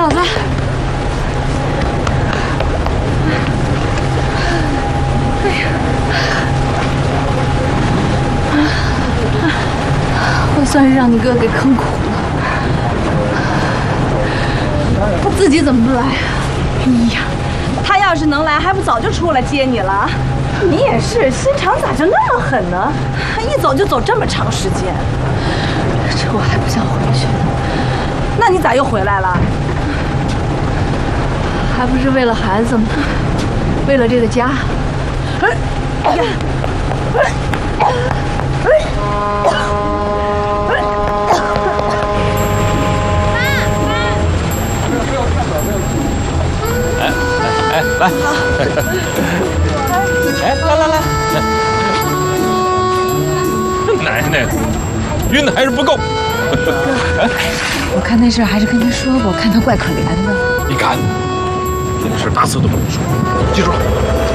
嫂子。哎呀，我算是让你哥给坑苦了。他自己怎么不来啊？ 哎呀，他要是能来，还不早就出来接你了？你也是，心肠咋就那么狠呢？一走就走这么长时间， 这我还不想回去呢。 那你咋又回来了？ 还不是为了孩子吗？为了这个家。哎呀！ 哎，来，哎，来，奶奶，晕的还是不够。 我看那事还是跟他说吧，我看他怪可怜的。 你看，这个事打死都不能说，记住了。